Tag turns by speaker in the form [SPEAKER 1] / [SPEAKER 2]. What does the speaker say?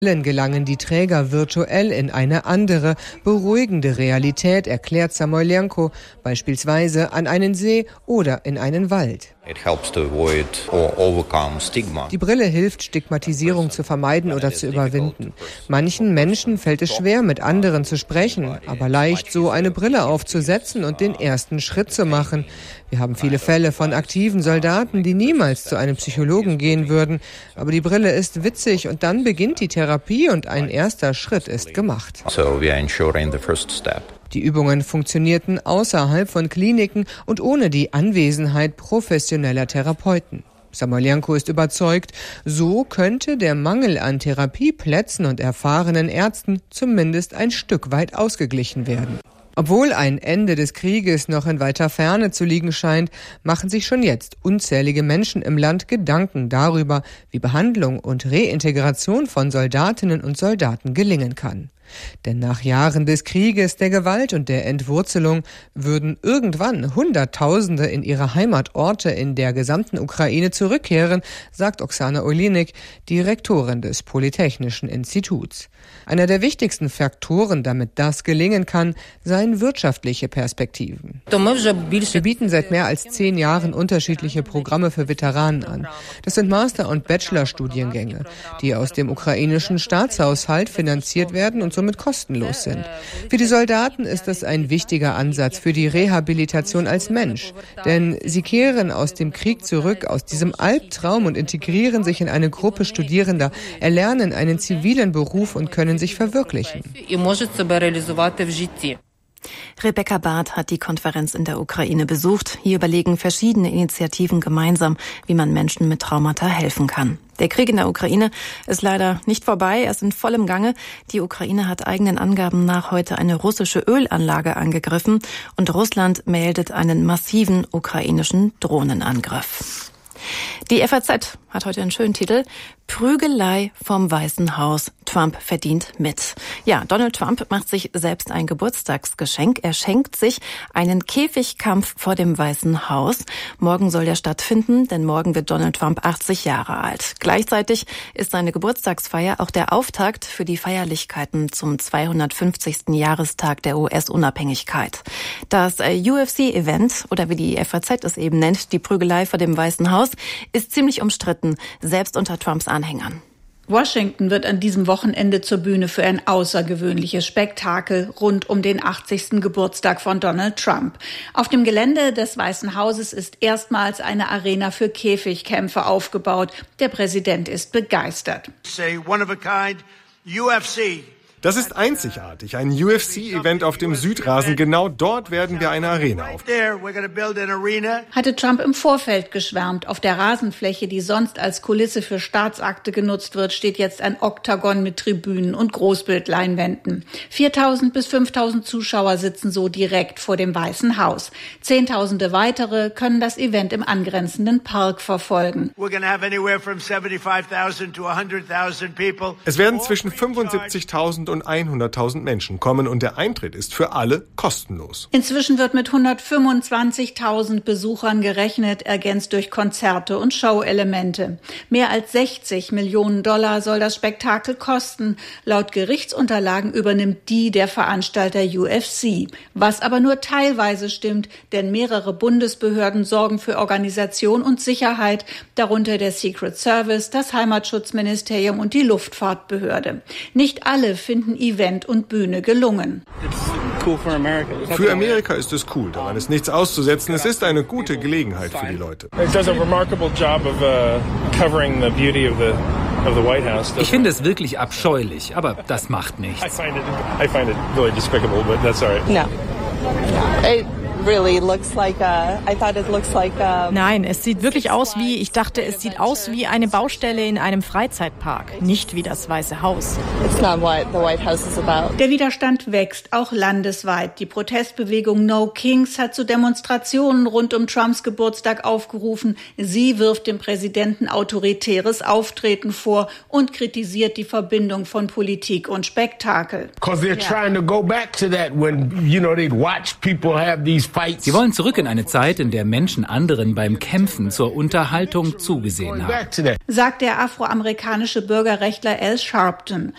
[SPEAKER 1] Gelangen die Träger virtuell in eine andere, beruhigende Realität, erklärt Samoilenko, beispielsweise an einen See oder in einen Wald. Die Brille hilft, Stigmatisierung zu vermeiden oder zu überwinden. Manchen Menschen fällt es schwer, mit anderen zu sprechen, aber leicht, so eine Brille aufzusetzen und den ersten Schritt zu machen. Wir haben viele Fälle von aktiven Soldaten, die niemals zu einem Psychologen gehen würden. Aber die Brille ist witzig und dann beginnt die Therapie und ein erster Schritt ist gemacht. Die Übungen funktionierten außerhalb von Kliniken und ohne die Anwesenheit professioneller Therapeuten. Samoilenko ist überzeugt, so könnte der Mangel an Therapieplätzen und erfahrenen Ärzten zumindest ein Stück weit ausgeglichen werden. Obwohl ein Ende des Krieges noch in weiter Ferne zu liegen scheint, machen sich schon jetzt unzählige Menschen im Land Gedanken darüber, wie Behandlung und Reintegration von Soldatinnen und Soldaten gelingen kann. Denn nach Jahren des Krieges, der Gewalt und der Entwurzelung würden irgendwann Hunderttausende in ihre Heimatorte in der gesamten Ukraine zurückkehren, sagt Oksana Olinik, Direktorin des Polytechnischen Instituts. Einer der wichtigsten Faktoren, damit das gelingen kann, seien wirtschaftliche Perspektiven. Wir bieten seit mehr als 10 Jahren unterschiedliche Programme für Veteranen an. Das sind Master- und Bachelorstudiengänge, die aus dem ukrainischen Staatshaushalt finanziert werden und somit kostenlos sind. Für die Soldaten ist das ein wichtiger Ansatz für die Rehabilitation als Mensch. Denn sie kehren aus dem Krieg zurück, aus diesem Albtraum und integrieren sich in eine Gruppe Studierender, erlernen einen zivilen Beruf und können sich verwirklichen.
[SPEAKER 2] Rebecca Barth hat die Konferenz in der Ukraine besucht. Hier überlegen verschiedene Initiativen gemeinsam, wie man Menschen mit Traumata helfen kann. Der Krieg in der Ukraine ist leider nicht vorbei, er ist in vollem Gange. Die Ukraine hat eigenen Angaben nach heute eine russische Ölanlage angegriffen und Russland meldet einen massiven ukrainischen Drohnenangriff. Die FAZ hat heute einen schönen Titel: Prügelei vom Weißen Haus. Trump verdient mit. Ja, Donald Trump macht sich selbst ein Geburtstagsgeschenk. Er schenkt sich einen Käfigkampf vor dem Weißen Haus. Morgen soll der stattfinden, denn morgen wird Donald Trump 80 Jahre alt. Gleichzeitig ist seine Geburtstagsfeier auch der Auftakt für die Feierlichkeiten zum 250. Jahrestag der US-Unabhängigkeit. Das UFC-Event, oder wie die FAZ es eben nennt, die Prügelei vor dem Weißen Haus, ist ziemlich umstritten, selbst unter Trumps Anhängern.
[SPEAKER 3] Washington wird an diesem Wochenende zur Bühne für ein außergewöhnliches Spektakel rund um den 80. Geburtstag von Donald Trump. Auf dem Gelände des Weißen Hauses ist erstmals eine Arena für Käfigkämpfe aufgebaut. Der Präsident ist begeistert.
[SPEAKER 4] Das ist einzigartig, ein UFC-Event auf dem Südrasen. Genau dort werden wir eine Arena aufbauen.
[SPEAKER 3] Hatte Trump im Vorfeld geschwärmt. Auf der Rasenfläche, die sonst als Kulisse für Staatsakte genutzt wird, steht jetzt ein Oktagon mit Tribünen und Großbildleinwänden. 4.000 bis 5.000 Zuschauer sitzen so direkt vor dem Weißen Haus. Zehntausende weitere können das Event im angrenzenden Park verfolgen.
[SPEAKER 4] Es werden zwischen 75.000 und 100.000 Menschen kommen und der Eintritt ist für alle kostenlos.
[SPEAKER 3] Inzwischen wird mit 125.000 Besuchern gerechnet, ergänzt durch Konzerte und Showelemente. Mehr als $60 Millionen soll das Spektakel kosten. Laut Gerichtsunterlagen übernimmt die der Veranstalter UFC. Was aber nur teilweise stimmt, denn mehrere Bundesbehörden sorgen für Organisation und Sicherheit, darunter der Secret Service, das Heimatschutzministerium und die Luftfahrtbehörde. Nicht alle finden Event und Bühne gelungen.
[SPEAKER 4] Für Amerika ist es cool, daran ist nichts auszusetzen. Es ist eine gute Gelegenheit für die Leute.
[SPEAKER 5] Ich finde es wirklich abscheulich, aber das macht nichts.
[SPEAKER 6] Nein, es sieht wirklich aus wie, ich dachte, es sieht aus wie eine Baustelle in einem Freizeitpark, nicht wie das Weiße Haus.
[SPEAKER 3] Der Widerstand wächst, auch landesweit. Die Protestbewegung No Kings hat zu Demonstrationen rund um Trumps Geburtstag aufgerufen. Sie wirft dem Präsidenten autoritäres Auftreten vor und kritisiert die Verbindung von Politik und Spektakel.
[SPEAKER 5] Sie wollen zurück in eine Zeit, in der Menschen anderen beim Kämpfen zur Unterhaltung zugesehen haben.
[SPEAKER 3] Sagt der afroamerikanische Bürgerrechtler Al Sharpton.